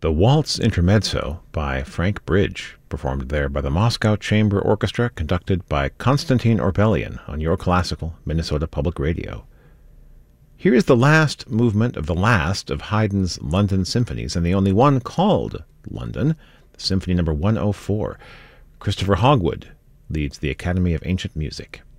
The Waltz Intermezzo by Frank Bridge, performed there by the Moscow Chamber Orchestra, conducted by Konstantin Orbelian on Your Classical, Minnesota Public Radio. Here is the last movement of the last of Haydn's London symphonies, and the only one called London, Symphony No. 104. Christopher Hogwood leads the Academy of Ancient Music.